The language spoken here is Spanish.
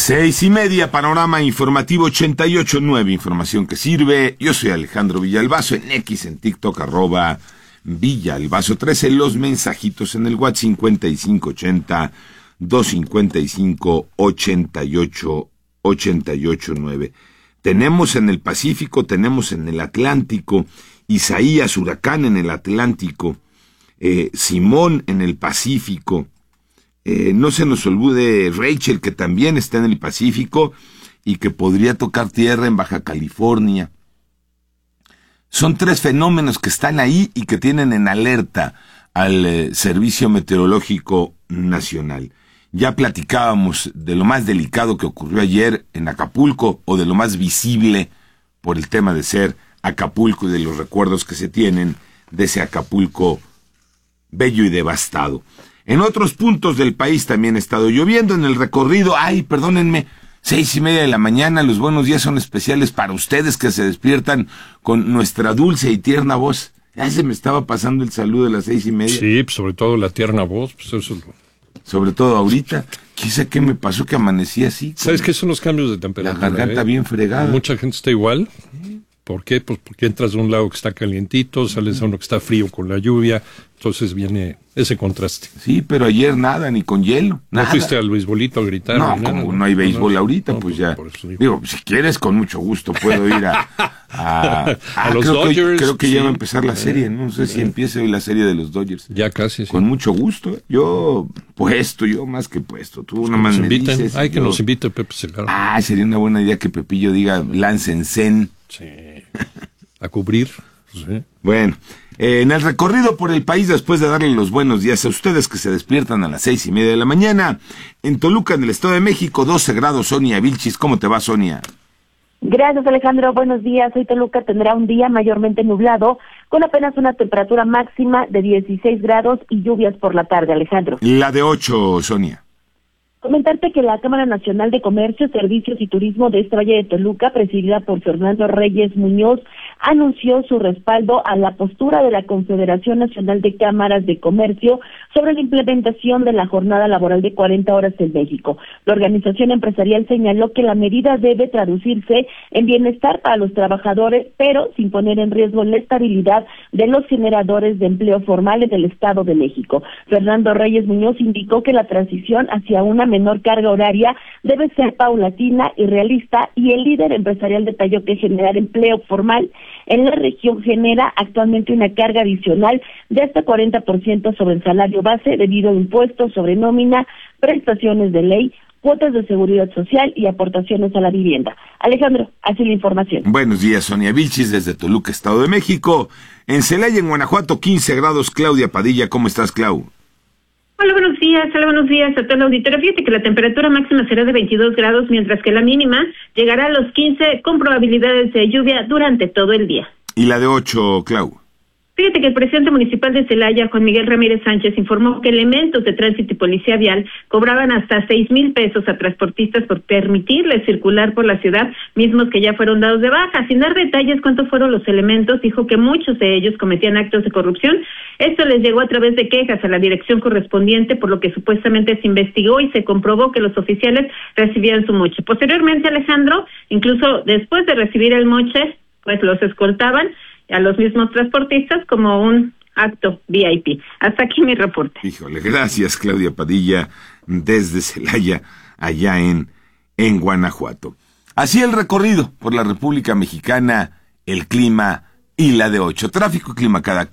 6:30, panorama informativo 88.9, información que sirve. Yo soy Alejandro Villalbazo, en X, en TikTok, @Villalbazo13, los mensajitos en el WhatsApp 5580-255-8889. Tenemos en el Pacífico, tenemos en el Atlántico, Isaías, huracán en el Atlántico, Simón en el Pacífico. No se nos olvide Rachel, que también está en el Pacífico y que podría tocar tierra en Baja California. Son 3 fenómenos que están ahí y que tienen en alerta al Servicio Meteorológico Nacional. Ya platicábamos de lo más delicado que ocurrió ayer en Acapulco, o de lo más visible por el tema de ser Acapulco y de los recuerdos que se tienen de ese Acapulco bello y devastado. En otros puntos del país también ha estado lloviendo. En el recorrido, perdónenme, 6:30 de la mañana, los buenos días son especiales para ustedes que se despiertan con nuestra dulce y tierna voz. Ya se me estaba pasando el saludo de las 6:30. Sí, pues sobre todo la tierna voz, pues eso es lo... Sobre todo ahorita. Quizá qué me pasó que amanecí así. ¿Sabes qué son los cambios de temperatura? La garganta bien fregada. Mucha gente está igual. ¿Por qué? Pues porque entras de un lado que está calientito, sales a uno que está frío con la lluvia, entonces viene ese contraste. Sí, pero ayer nada, ni con hielo, nada. ¿No fuiste al beisbolito a gritar? No, como no hay béisbol ahorita, pues ya. Digo, si quieres, con mucho gusto puedo ir a los Dodgers. Creo que ya va a empezar la serie, no sé si empieza hoy la serie de los Dodgers. Ya casi, sí. Con mucho gusto, yo más que puesto. Tú nomás me dices. Que nos invite Pepe Segarra. Sería una buena idea que Pepillo diga, lancen zen. Sí. A cubrir. Sí. Bueno, en el recorrido por el país, después de darle los buenos días a ustedes que se despiertan a las 6:30 de la mañana, en Toluca, en el Estado de México, 12 grados, Sonia Vilchis. ¿Cómo te va, Sonia? Gracias, Alejandro. Buenos días. Hoy Toluca tendrá un día mayormente nublado, con apenas una temperatura máxima de 16 grados y lluvias por la tarde, Alejandro. La de 8, Sonia. Comentarte que la Cámara Nacional de Comercio, Servicios y Turismo de este Valle de Toluca, presidida por Fernando Reyes Muñoz, anunció su respaldo a la postura de la Confederación Nacional de Cámaras de Comercio sobre la implementación de la jornada laboral de 40 horas en México. La organización empresarial señaló que la medida debe traducirse en bienestar para los trabajadores, pero sin poner en riesgo la estabilidad de los generadores de empleo formal en el Estado de México. Fernando Reyes Muñoz indicó que la transición hacia una menor carga horaria debe ser paulatina y realista, y el líder empresarial detalló que generar empleo formal en la región genera actualmente una carga adicional de hasta 40% sobre el salario base debido a impuestos sobre nómina, prestaciones de ley, cuotas de seguridad social y aportaciones a la vivienda. Alejandro, así la información. Buenos días, Sonia Vilchis, desde Toluca, Estado de México. En Celaya, en Guanajuato, 15 grados, Claudia Padilla. ¿Cómo estás, Clau? Hola, buenos días a todo el auditorio. Fíjate que la temperatura máxima será de 22 grados, mientras que la mínima llegará a los 15, con probabilidades de lluvia durante todo el día. ¿Y la de 8, Clau? Fíjate que el presidente municipal de Celaya, Juan Miguel Ramírez Sánchez, informó que elementos de tránsito y policía vial cobraban hasta 6,000 pesos a transportistas por permitirles circular por la ciudad, mismos que ya fueron dados de baja. Sin dar detalles cuántos fueron los elementos, dijo que muchos de ellos cometían actos de corrupción. Esto les llegó a través de quejas a la dirección correspondiente, por lo que supuestamente se investigó y se comprobó que los oficiales recibían su moche. Posteriormente, Alejandro, incluso después de recibir el moche, pues los escoltaban a los mismos transportistas como un acto VIP. Hasta aquí mi reporte. Híjole, gracias, Claudia Padilla, desde Celaya, allá en Guanajuato. Así el recorrido por la República Mexicana, el clima y la de 8. Tráfico y clima cada